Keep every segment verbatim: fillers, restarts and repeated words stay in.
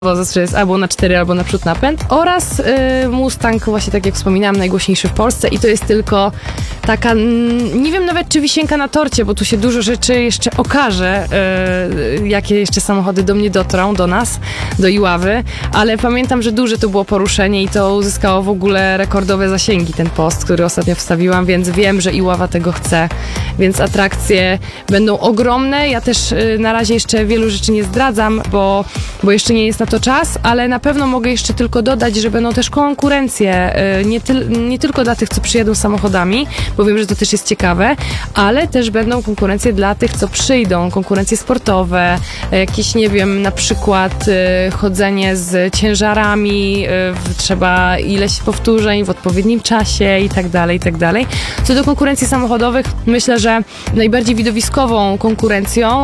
Zazwyczaj jest albo na cztery, albo na przód napęd. Oraz y, Mustang, właśnie tak jak wspominałam, najgłośniejszy w Polsce i to jest tylko taka, mm, nie wiem nawet czy wisienka na torcie, bo tu się dużo rzeczy jeszcze okaże, y, jakie jeszcze samochody do mnie dotrą, do nas, do Iławy, ale pamiętam, że duże to było poruszenie i to uzyskało w ogóle rekordowe zasięgi, ten post, który ostatnio wstawiłam, więc wiem, że Iława tego chce, więc atrakcje będą ogromne. Ja też y, na razie jeszcze wielu rzeczy nie zdradzam, bo, bo jeszcze nie jest na to czas, ale na pewno mogę jeszcze tylko dodać, że będą też konkurencje, nie, tyl, nie tylko dla tych, co przyjedą samochodami, bo wiem, że to też jest ciekawe, ale też będą konkurencje dla tych, co przyjdą, konkurencje sportowe, jakieś, nie wiem, na przykład chodzenie z ciężarami, trzeba ileś powtórzeń w odpowiednim czasie i tak dalej, i tak dalej. Co do konkurencji samochodowych, myślę, że najbardziej widowiskową konkurencją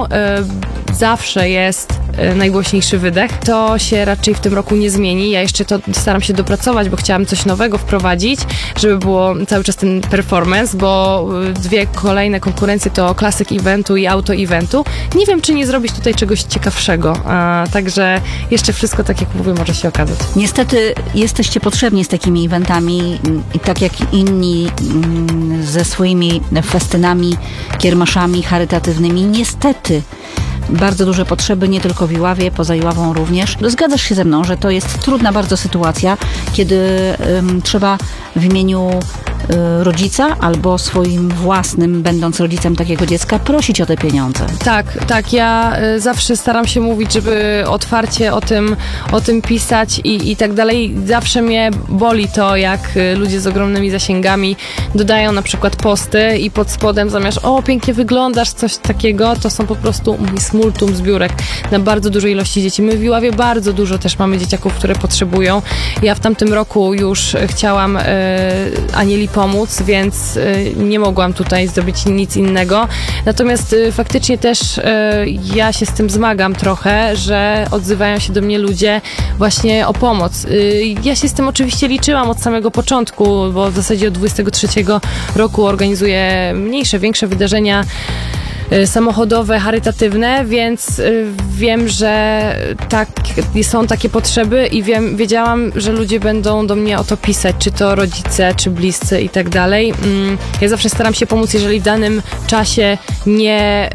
zawsze jest najgłośniejszy wydech. To się raczej w tym roku nie zmieni. Ja jeszcze to staram się dopracować, bo chciałam coś nowego wprowadzić, żeby było cały czas ten performance, bo dwie kolejne konkurencje to Classic Eventu i Auto Eventu. Nie wiem, czy nie zrobić tutaj czegoś ciekawszego. A, także jeszcze wszystko, tak jak mówię, może się okazać. Niestety jesteście potrzebni z takimi eventami i tak jak inni ze swoimi festynami, kiermaszami charytatywnymi. Niestety bardzo duże potrzeby, nie tylko w Iławie, poza Iławą również. Zgadzasz się ze mną, że to jest trudna bardzo sytuacja, kiedy um, trzeba w imieniu y, rodzica albo swoim własnym, będąc rodzicem takiego dziecka, prosić o te pieniądze. Tak, tak. Ja y, zawsze staram się mówić, żeby otwarcie o tym, o tym pisać i, i tak dalej. Zawsze mnie boli to, jak y, ludzie z ogromnymi zasięgami dodają na przykład posty i pod spodem zamiast o, pięknie wyglądasz, coś takiego, to są po prostu multum zbiórek na bardzo dużej ilości dzieci. My w Iławie bardzo dużo też mamy dzieciaków, które potrzebują. Ja w tamtym roku już chciałam y, Anieli pomóc, więc y, nie mogłam tutaj zrobić nic innego. Natomiast y, faktycznie też y, ja się z tym zmagam trochę, że odzywają się do mnie ludzie właśnie o pomoc. Y, ja się z tym oczywiście liczyłam od samego początku, bo w zasadzie od dwudziestego trzeciego roku organizuję mniejsze, większe wydarzenia samochodowe, charytatywne, więc wiem, że tak, są takie potrzeby i wiem, wiedziałam, że ludzie będą do mnie o to pisać, czy to rodzice, czy bliscy i tak dalej. Ja zawsze staram się pomóc, jeżeli w danym czasie nie,